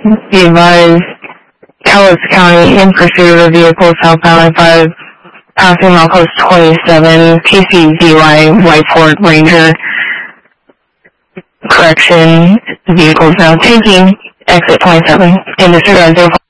Be advised, Taos County in pursuit of a vehicle southbound I-5, passing milepost 27, TCDY Whiteport Ranger. Correction, the vehicle is now taking exit 27 in disregard 0.